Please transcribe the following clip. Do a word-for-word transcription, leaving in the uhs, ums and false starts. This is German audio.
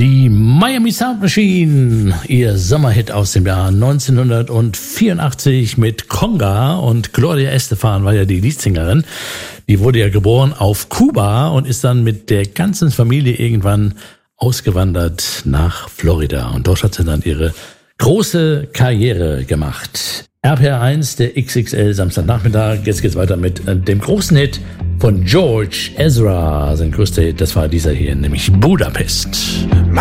Die Miami Sound Machine, ihr Sommerhit aus dem Jahr neunzehnhundertvierundachtzig mit Conga, und Gloria Estefan war ja die Leadsingerin. Die wurde ja geboren auf Kuba und ist dann mit der ganzen Familie irgendwann ausgewandert nach Florida. Und dort hat sie dann ihre große Karriere gemacht. R P R eins, der X X L Samstagnachmittag. Jetzt geht's weiter mit dem großen Hit von George Ezra. Sein größter Hit, das war dieser hier, nämlich Budapest. My